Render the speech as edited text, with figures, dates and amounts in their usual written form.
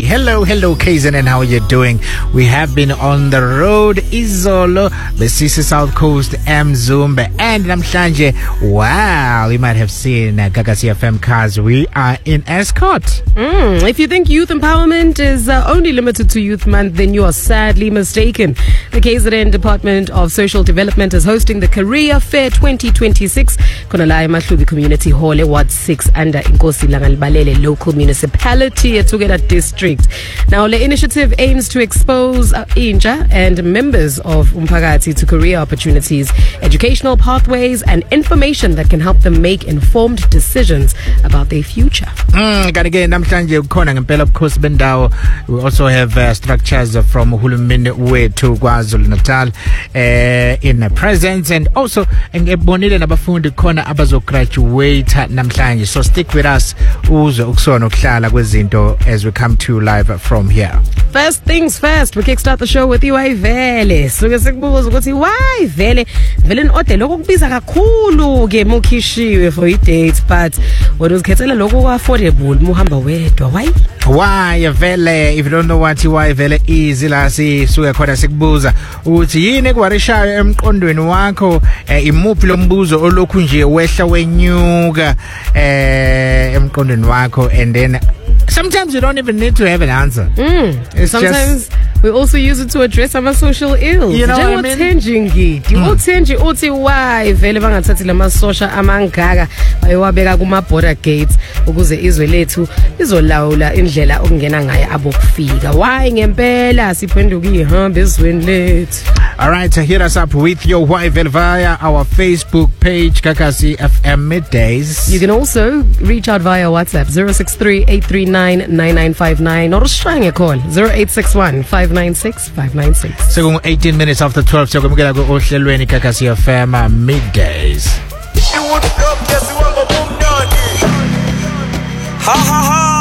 Hello, KZN, how are you doing? We have been on the road, Izolo, Besisi South Coast, Mzumbe, and Namhlanje. Wow, you might have seen Gagasi FM cars. We are in Escort. If you think youth empowerment is only limited to Youth Month, then you are sadly mistaken. The KZN Department of Social Development is hosting the Career Fair 2026. Konalaya Mahlubi Community Hall, Ward 6, under Inkosi Langalbalele Local Municipality at Tugela District. Now, the initiative aims to expose inja and members of Umpagati to career opportunities, educational pathways, and information that can help them make informed decisions about their future. We also have structures from Hulumine way to KwaZulu Natal in presence, and also ngebonile nabafundi khona abazo graduate namhlanje. So stick with us uze ukusona ukuhlala kwezinto as we come to live from here. First things first, we kickstart the show with Vele. So sikubuza ukuthi why Vele ode lokho kubiza kakhulu ke mukhishiwe for i-dates, but what uzikhethela lokho ku-affordable muhamba wedwa. Why Vele? If you don't know what why Vele is, la sisuke khona sikubuza ukuthi yini ekwarishayo emqondweni wakho, imuphi lo mbuzo olokhu nje wehla wenyuka emqondweni wakho, and then sometimes you don't even need to have an answer. Sometimes we also use it to address our social ills. You know what I mean? Uthenji uthi why vele bangathathi lama social amangaka bayowabeka kuma border gates ukuze izwe lethu izolawula indlela okungena ngayo abokufika. Why ngempela siphenduka ihamba ezweni lethu. All right, so hit us up with your why Vele via our Facebook page, Gagasi FM Middays. You can also reach out via WhatsApp 063-839-9959 or trying a call 0861-596-596. So 18 minutes after 12, so we're going to go ohlelweni Gagasi FM Middays. Ha ha ha.